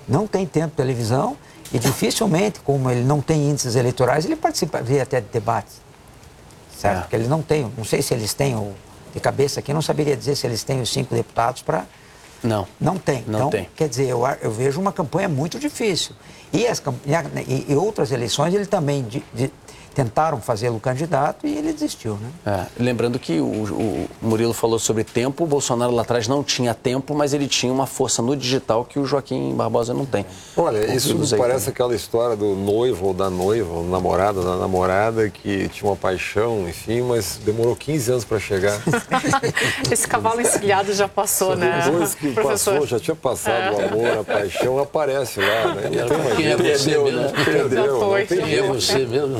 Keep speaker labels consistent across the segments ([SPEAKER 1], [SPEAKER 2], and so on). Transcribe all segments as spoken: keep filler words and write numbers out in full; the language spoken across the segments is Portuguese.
[SPEAKER 1] não tem tempo de televisão e dificilmente, como ele não tem índices eleitorais, ele participaria até de debates. Certo? É. Porque eles não têm, não sei se eles têm, de cabeça aqui, não saberia dizer se eles têm os cinco deputados para...
[SPEAKER 2] Não.
[SPEAKER 1] Não tem.
[SPEAKER 2] Não
[SPEAKER 1] então,
[SPEAKER 2] tem.
[SPEAKER 1] Quer dizer, eu, eu vejo uma campanha muito difícil. E, as, e, e outras eleições, ele também de, de, tentaram fazê-lo candidato e ele desistiu, né?
[SPEAKER 2] É, lembrando que o, o Murilo falou sobre tempo, o Bolsonaro lá atrás não tinha tempo, mas ele tinha uma força no digital que o Joaquim Barbosa não tem.
[SPEAKER 3] Olha, isso parece aquela história do noivo ou da noiva, o namorado da namorada, que tinha uma paixão, enfim, mas demorou quinze anos para chegar.
[SPEAKER 4] Esse cavalo encilhado já passou, né?
[SPEAKER 3] Depois que
[SPEAKER 4] professor?
[SPEAKER 3] passou, já tinha passado é. o amor, a paixão, aparece lá, né? Não tem mais
[SPEAKER 5] Quem é você
[SPEAKER 3] perdeu,
[SPEAKER 5] mesmo?
[SPEAKER 3] né? Perdeu, não tem
[SPEAKER 5] Quem é você mesmo?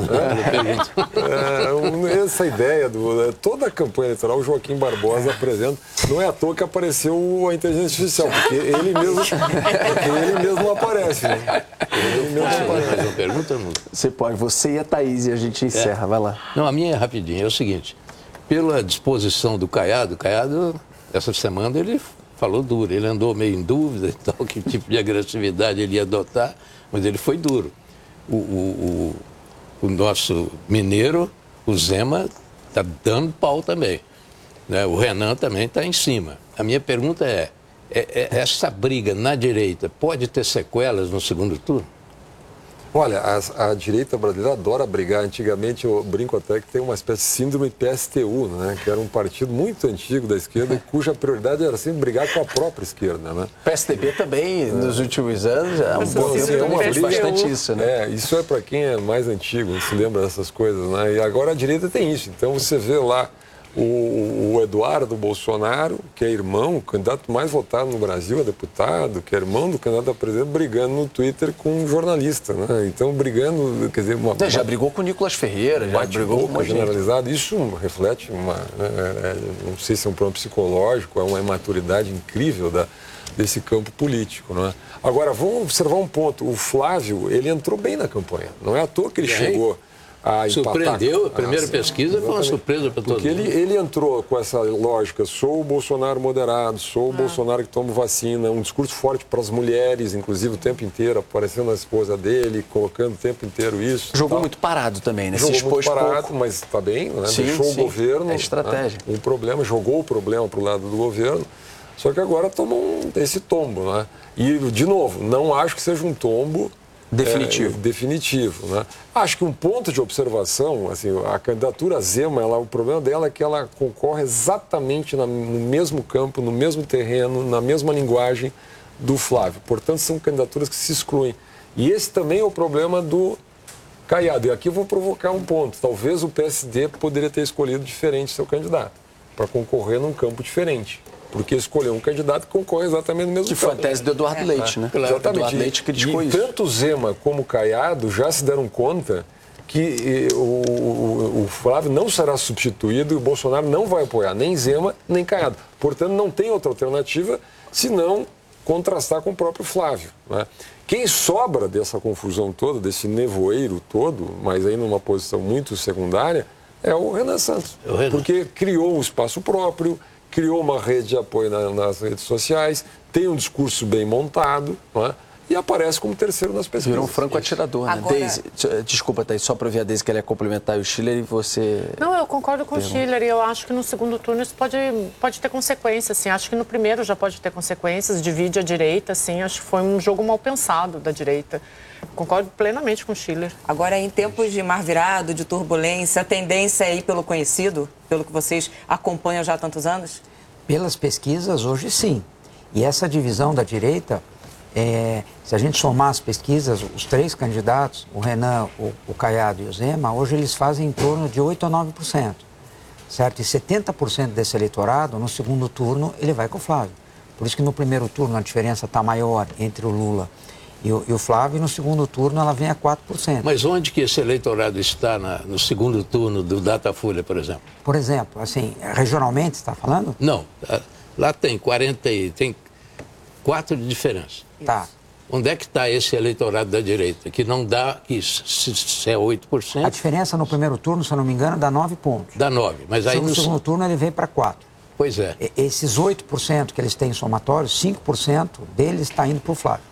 [SPEAKER 3] É, essa ideia, do, toda a campanha eleitoral, o Joaquim Barbosa apresenta, não é à toa que apareceu a inteligência artificial, porque ele mesmo, porque ele mesmo não aparece, né? Ele mesmo não aparece.
[SPEAKER 5] Mais uma pergunta, não?
[SPEAKER 2] Você pode, você e a Thaís, e a gente encerra, é. vai lá.
[SPEAKER 5] Não, a minha é rapidinho, é o seguinte, pela disposição do Caiado, o Caiado, essa semana ele falou duro, ele andou meio em dúvida e tal, que tipo de agressividade ele ia adotar, mas ele foi duro. O, o, o, o nosso mineiro, o Zema, está dando pau também, né? O Renan também está em cima. A minha pergunta é, é, é, essa briga na direita pode ter sequelas no segundo turno?
[SPEAKER 3] Olha, a, a direita brasileira adora brigar. Antigamente, eu brinco até que tem uma espécie de síndrome P S T U, né? Que era um partido muito antigo da esquerda, cuja prioridade era sempre brigar com a própria esquerda, né?
[SPEAKER 2] P S D B também, é. nos últimos anos, é um bom
[SPEAKER 3] assim, é uma
[SPEAKER 2] briga, bastante isso, né?
[SPEAKER 3] É, isso é para quem é mais antigo, se lembra dessas coisas, né? E agora a direita tem isso. Então, você vê lá O, o Eduardo Bolsonaro, que é irmão, o candidato mais votado no Brasil, é deputado, que é irmão do candidato a presidente, brigando no Twitter com um jornalista, né? Então, brigando, quer dizer... Uma,
[SPEAKER 2] é, já brigou com o Nicolas Ferreira, já brigou com
[SPEAKER 3] uma generalizada. Isso reflete uma... Né, é, não sei se é um problema psicológico, é uma imaturidade incrível da, desse campo político, não é? Agora, vamos observar um ponto. O Flávio, ele entrou bem na campanha. Não é à toa que ele chegou... A
[SPEAKER 5] Surpreendeu, a primeira
[SPEAKER 3] ah,
[SPEAKER 5] pesquisa exatamente. Foi uma surpresa para todo
[SPEAKER 3] Porque
[SPEAKER 5] mundo.
[SPEAKER 3] Porque ele, ele entrou com essa lógica, sou o Bolsonaro moderado, sou o ah. Bolsonaro que toma vacina, um discurso forte para as mulheres, inclusive o tempo inteiro, aparecendo a esposa dele, colocando o tempo inteiro isso.
[SPEAKER 2] Jogou
[SPEAKER 3] tal.
[SPEAKER 2] muito parado também, né?
[SPEAKER 3] Jogou
[SPEAKER 2] Se expôs
[SPEAKER 3] muito parado,
[SPEAKER 2] pouco.
[SPEAKER 3] mas está bem, né?
[SPEAKER 2] Sim,
[SPEAKER 3] Deixou
[SPEAKER 2] sim.
[SPEAKER 3] o governo.
[SPEAKER 2] É estratégia.
[SPEAKER 3] Né? Um problema, jogou o problema para o lado do governo, só que agora tomou um, esse tombo, né? E, de novo, não acho que seja um tombo
[SPEAKER 2] definitivo.
[SPEAKER 3] É, definitivo, né? Acho que um ponto de observação, assim, a candidatura Zema, ela, o problema dela é que ela concorre exatamente na, no mesmo campo, no mesmo terreno, na mesma linguagem do Flávio. Portanto, são candidaturas que se excluem. E esse também é o problema do Caiado. E aqui eu vou provocar um ponto. Talvez o P S D poderia ter escolhido diferente seu candidato, para concorrer num campo diferente. Porque escolheu um candidato que concorre exatamente no mesmo
[SPEAKER 2] que
[SPEAKER 3] campo.
[SPEAKER 2] foi a tese do Eduardo é. Leite, né?
[SPEAKER 3] Exatamente.
[SPEAKER 2] O Eduardo Leite criticou
[SPEAKER 3] e
[SPEAKER 2] isso.
[SPEAKER 3] Tanto Zema como o Caiado já se deram conta que o, o, o Flávio não será substituído e o Bolsonaro não vai apoiar nem Zema nem Caiado. Portanto, não tem outra alternativa senão contrastar com o próprio Flávio, né? Quem sobra dessa confusão toda, desse nevoeiro todo, mas aí numa posição muito secundária, é o Renan Santos.
[SPEAKER 5] O Renan.
[SPEAKER 3] Porque criou um espaço próprio, criou uma rede de apoio na, nas redes sociais, tem um discurso bem montado, não é? E aparece como terceiro nas pesquisas.
[SPEAKER 2] Virou um franco atirador, né?
[SPEAKER 4] Agora...
[SPEAKER 2] Deise, desculpa, Thaís, só para ver a Deise que ela ia complementar o Schiller e você...
[SPEAKER 4] Não, eu concordo com o Schiller e eu acho que no segundo turno isso pode, pode ter consequências, assim. Acho que no primeiro já pode ter consequências, divide a direita, assim. Acho que foi um jogo mal pensado da direita. Concordo plenamente com o Schiller.
[SPEAKER 6] Agora, em tempos de mar virado, de turbulência, a tendência é ir pelo conhecido, pelo que vocês acompanham já há tantos anos?
[SPEAKER 1] Pelas pesquisas, hoje sim. E essa divisão da direita, é, se a gente somar as pesquisas, os três candidatos, o Renan, o, o Caiado e o Zema, hoje eles fazem em torno de oito a nove por cento. Certo? E setenta por cento desse eleitorado, no segundo turno, ele vai com o Flávio. Por isso que no primeiro turno a diferença está maior entre o Lula e o, e o Flávio, e no segundo turno ela vem a quatro por cento.
[SPEAKER 5] Mas onde que esse eleitorado está na, no segundo turno do Datafolha, por exemplo?
[SPEAKER 1] Por exemplo, assim, regionalmente, você está falando?
[SPEAKER 5] Não, lá tem quarenta e tem quatro de diferença.
[SPEAKER 1] Tá.
[SPEAKER 5] Onde é que está esse eleitorado da direita? Que não dá, que se, se é oito por cento...
[SPEAKER 1] A diferença no primeiro turno, se eu não me engano, dá nove pontos.
[SPEAKER 5] Dá nove, mas aí
[SPEAKER 1] no
[SPEAKER 5] no
[SPEAKER 1] segundo turno ele vem para quatro.
[SPEAKER 5] Pois é.
[SPEAKER 1] Esses oito por cento que eles têm em somatório, cinco por cento deles está indo para o Flávio.